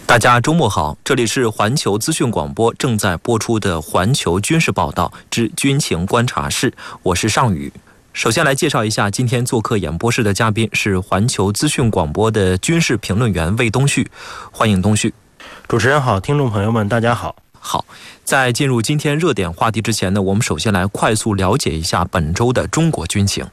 大家周末好，这里是环球资讯广播正在播出的环球军事报道之军情观察室，我是尚宇。首先来介绍一下今天做客演播室的嘉宾是环球资讯广播的军事评论员魏东旭，欢迎东旭。 主持人好，听众朋友们大家好。 好，在进入今天热点话题之前呢，我们首先来快速了解一下本周的中国军情。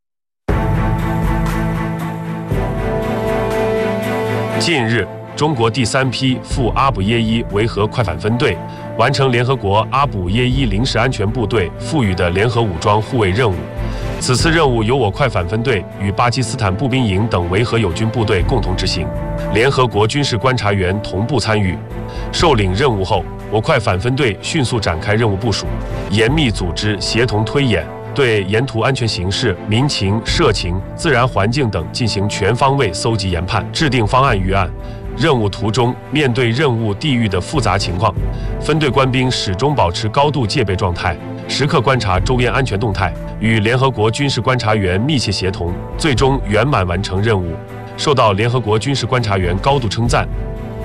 近日，中国第3批赴阿卜耶伊维和快反分队完成联合国阿卜耶伊临时安全部队赋予的联合武装护卫任务。此次任务由我快反分队与巴基斯坦步兵营等维和友军部队共同执行，联合国军事观察员同步参与。受领任务后，我快反分队迅速展开任务部署，严密组织，协同推演，对沿途安全形势、民情、社情、自然环境等进行全方位搜集研判，制定方案预案。任务途中，面对任务地域的复杂情况，分队官兵始终保持高度戒备状态，时刻观察周边安全动态，与联合国军事观察员密切协同，最终圆满完成任务，受到联合国军事观察员高度称赞。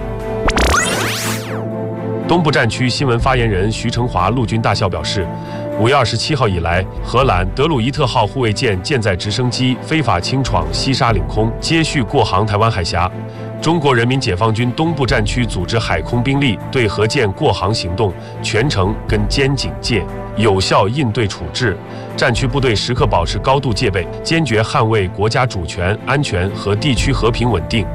东部战区新闻发言人徐成华陆军大校表示，5月27号以来，荷兰德鲁伊特号护卫舰舰载直升机非法侵闯西沙领空，接续过航台湾海峡。中国人民解放军东部战区组织海空兵力对河舰过航行动全程跟监警戒，有效应对处置。战区部队时刻保持高度戒备，坚决捍卫国家主权、安全和地区和平稳定。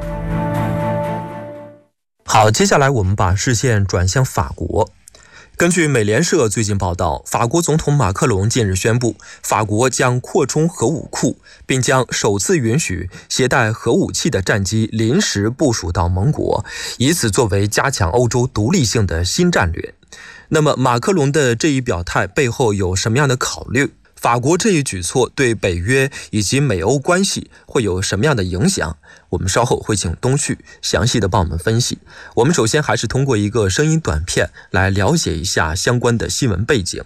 好，接下来我们把视线转向法国。根据美联社最近报道，法国总统马克龙近日宣布，法国将扩充核武库，并将首次允许携带核武器的战机临时部署到盟国，以此作为加强欧洲独立性的新战略。那么，马克龙的这一表态背后有什么样的考虑？法国这一举措对北约以及美欧关系会有什么样的影响？我们稍后会请东旭详细的帮我们分析。我们首先还是通过一个声音短片来了解一下相关的新闻背景。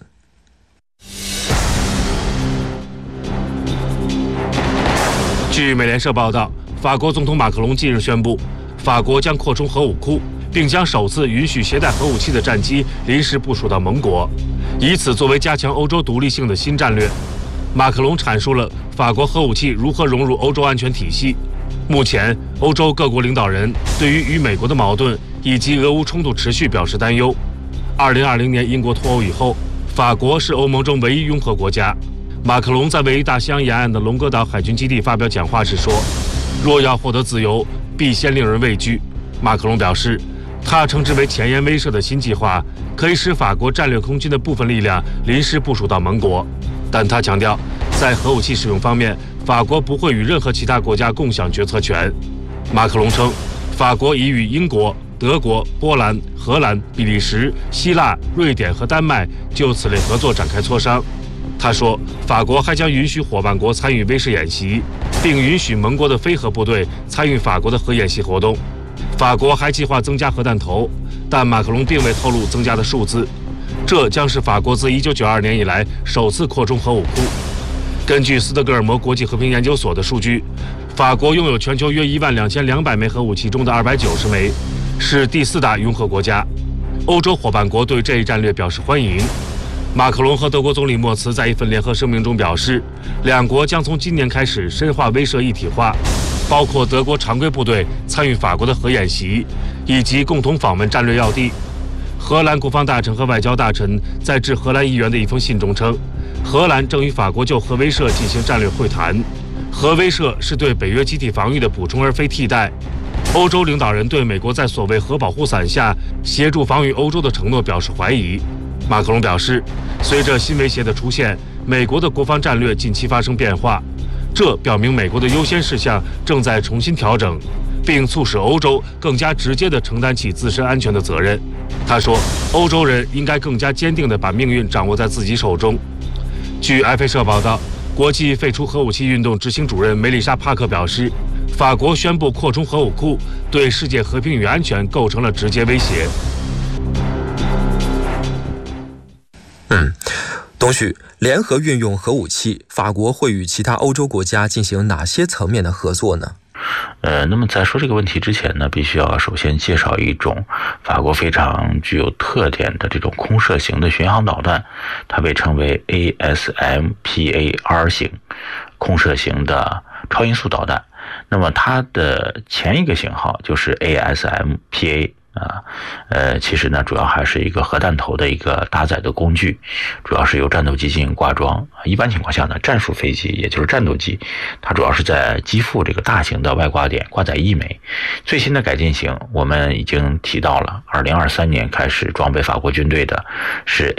据美联社报道，法国总统马克龙近日宣布，法国将扩充核武库，并将首次允许携带核武器的战机临时部署到盟国，以此作为加强欧洲独立性的新战略。马克龙阐述了法国核武器如何融入欧洲安全体系。目前，欧洲各国领导人对于与美国的矛盾以及俄乌冲突持续表示担忧。2020年英国脱欧以后，法国是欧盟中唯一拥核国家。马克龙在位于大西洋沿岸的龙哥岛海军基地发表讲话时说，若要获得自由，必先令人畏惧。马克龙表示，他称之为前沿威慑的新计划可以使法国战略空军的部分力量临时部署到盟国，但他强调，在核武器使用方面，法国不会与任何其他国家共享决策权。马克龙称，法国已与英国、德国、波兰、荷兰、比利时、希腊、瑞典和丹麦就此类合作展开磋商。他说，法国还将允许伙伴国参与威慑演习，并允许盟国的非核部队参与法国的核演习活动。法国还计划增加核弹头，但马克龙并未透露增加的数字。这将是法国自1992年以来首次扩充核武库。根据斯德哥尔摩国际和平研究所的数据，法国拥有全球约12200枚核武器中的290枚，是第4大拥核国家。欧洲伙伴国对这一战略表示欢迎。马克龙和德国总理默茨在一份联合声明中表示，两国将从今年开始深化威慑一体化，包括德国常规部队参与法国的核演习，以及共同访问战略要地。荷兰国防大臣和外交大臣在致荷兰议员的一封信中称，荷兰正与法国就核威慑进行战略会谈。核威慑是对北约集体防御的补充而非替代。欧洲领导人对美国在所谓核保护伞下协助防御欧洲的承诺表示怀疑。马克龙表示，随着新威胁的出现，美国的国防战略近期发生变化，这表明美国的优先事项正在重新调整，并促使欧洲更加直接地承担起自身安全的责任。他说，欧洲人应该更加坚定地把命运掌握在自己手中。据埃菲社报道，国际废除核武器运动执行主任梅丽莎·帕克表示，法国宣布扩充核武库，对世界和平与安全构成了直接威胁。 东旭，联合运用核武器，法国会与其他欧洲国家进行哪些层面的合作呢？ 那么在说这个问题之前呢，必须要首先介绍一种法国非常具有特点的这种空射型的巡航导弹，它被称为 ASMPAR 型空射型的超音速导弹。那么它的前一个型号就是 ASMPA。其实呢，主要还是一个核弹头的一个搭载的工具，主要是由战斗机进行挂装。一般情况下呢，战术飞机也就是战斗机，它主要是在机腹这个大型的外挂点挂载1枚。最新的改进型我们已经提到了，2023年开始装备法国军队的是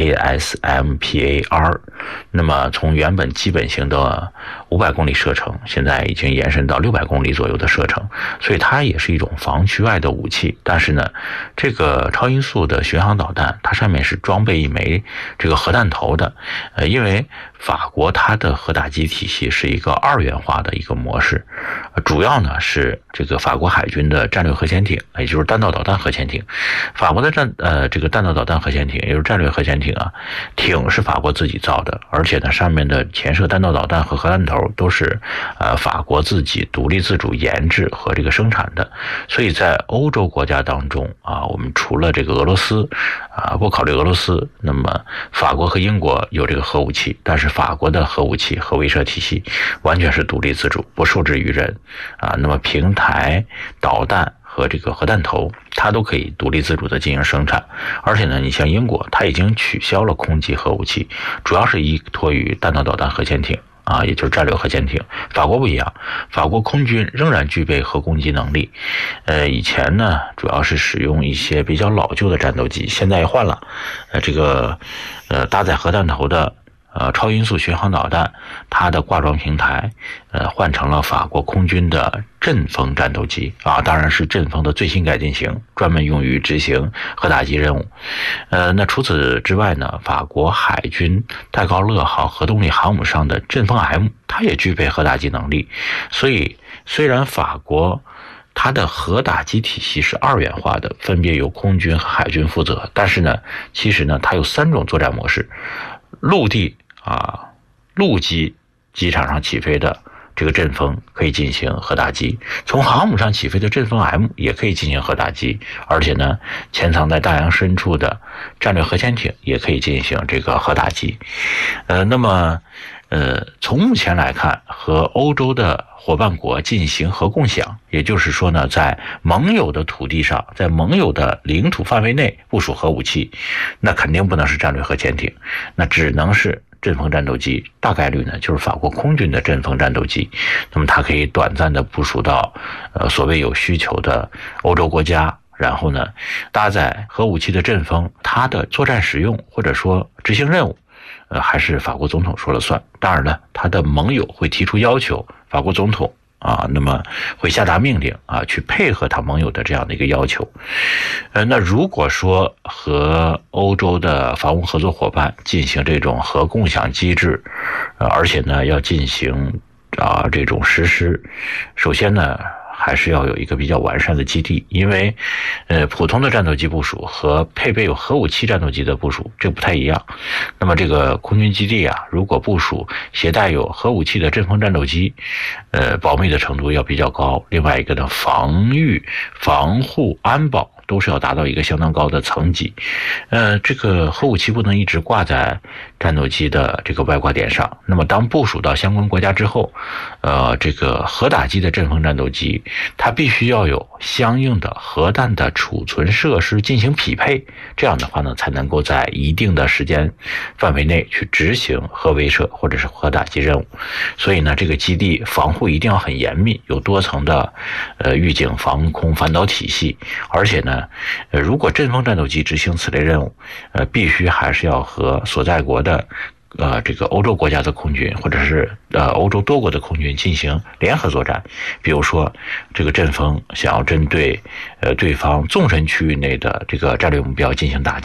ASMPAR。那么从原本基本型的500公里射程，现在已经延伸到600公里左右的射程，所以它也是一种防区外的武器。但是呢，这个超音速的巡航导弹，它上面是装备1枚这个核弹头的，因为法国它的核打击体系是一个2元化的一个模式，主要呢是这个法国海军的战略核潜艇，也就是弹道导弹核潜艇。法国的这个弹道导弹核潜艇，也就是战略核潜艇啊，艇是法国自己造的，而且呢上面的潜射弹道导弹和核弹头都是法国自己独立自主研制和这个生产的。所以在欧洲国家当中我们除了这个俄罗斯不考虑俄罗斯，那么法国和英国有这个核武器，但是法国的核武器核威慑体系完全是独立自主，不受制于人那么平台导弹和这个核弹头它都可以独立自主的进行生产。而且呢，你像英国，它已经取消了空基核武器，主要是依托于弹道导弹核潜艇也就是战略核潜艇。法国不一样，法国空军仍然具备核攻击能力。以前呢，主要是使用一些比较老旧的战斗机，现在也换了。这个搭载核弹头的超音速巡航导弹，它的挂装平台换成了法国空军的阵风战斗机当然是阵风的最新改进型，专门用于执行核打击任务。那除此之外呢，法国海军戴高乐号核动力航母上的阵风 M 它也具备核打击能力。所以虽然法国它的核打击体系是2元化的，分别由空军和海军负责，但是呢，其实呢它有3种作战模式。陆地陆基机场上起飞的这个阵风可以进行核打击，从航母上起飞的阵风 M 也可以进行核打击，而且呢，潜藏在大洋深处的战略核潜艇也可以进行这个核打击。那么从目前来看，和欧洲的伙伴国进行核共享，也就是说呢，在盟友的土地上，在盟友的领土范围内部署核武器，那肯定不能是战略核潜艇，那只能是阵风战斗机，大概率呢就是法国空军的阵风战斗机。那么它可以短暂的部署到所谓有需求的欧洲国家，然后呢搭载核武器的阵风，它的作战使用或者说执行任务还是法国总统说了算。当然了，他的盟友会提出要求，法国总统那么会下达命令去配合他盟友的这样的一个要求。那如果说和欧洲的防务合作伙伴进行这种核共享机制，而且呢要进行这种实施，首先呢还是要有一个比较完善的基地，因为普通的战斗机部署和配备有核武器战斗机的部署这不太一样。那么这个空军基地如果部署携带有核武器的阵风战斗机，保密的程度要比较高。另外一个呢，防御、防护、安保都是要达到一个相当高的层级。这个核武器不能一直挂在战斗机的这个外挂点上。那么当部署到相关国家之后，这个核打击的阵风战斗机，它必须要有相应的核弹的储存设施进行匹配，这样的话呢，才能够在一定的时间范围内去执行核威慑或者是核打击任务。所以呢，这个基地防护一定要很严密，有多层的预警、防空、反导体系。而且呢，如果阵风战斗机执行此类任务，必须还是要和所在国的这个欧洲国家的空军或者是欧洲多国的空军进行联合作战。比如说这个阵风想要针对对方纵深区域内的这个战略目标进行打击，